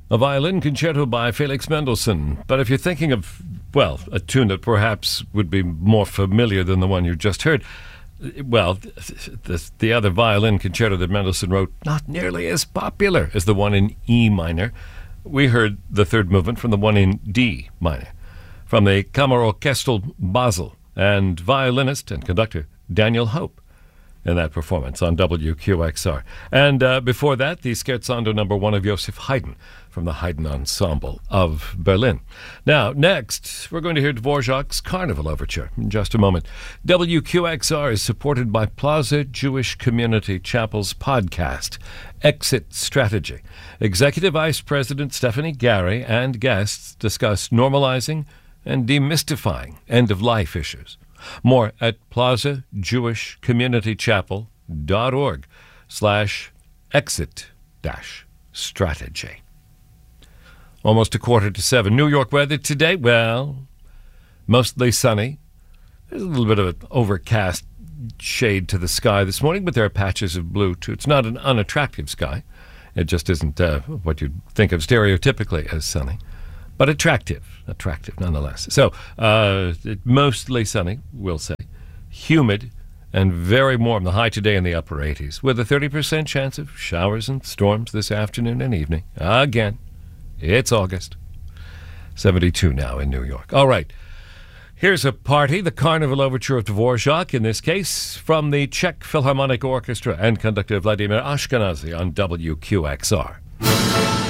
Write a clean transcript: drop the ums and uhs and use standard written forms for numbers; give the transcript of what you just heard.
A violin concerto by Felix Mendelssohn. But if you're thinking of, well, a tune that perhaps would be more familiar than the one you just heard, well, the other violin concerto that Mendelssohn wrote, not nearly as popular as the one in E minor. We heard the third movement from the one in D minor, from the Kammerorchester Basel, and violinist and conductor Daniel Hope in that performance on WQXR. And before that, the Scherzando No. 1 of Joseph Haydn from the Haydn Ensemble of Berlin. Now, next, we're going to hear Dvorak's Carnival Overture in just a moment. WQXR is supported by Plaza Jewish Community Chapel's podcast, Exit Strategy. Executive Vice President Stephanie Gary and guests discuss normalizing and demystifying end-of-life issues. More at plazajewishcommunitychapel.org/exit-strategy. Almost 6:45. New York weather today, well, mostly sunny. There's a little bit of an overcast shade to the sky this morning, but there are patches of blue, too. It's not an unattractive sky. It just isn't what you'd think of stereotypically as sunny. But attractive nonetheless. So, mostly sunny, we'll say. Humid and very warm. The high today in the upper 80s, with a 30% chance of showers and storms this afternoon and evening. Again, it's August. 72 now in New York. All right. Here's a party, the Carnival Overture of Dvorak, in this case, from the Czech Philharmonic Orchestra and conductor Vladimir Ashkenazy on WQXR.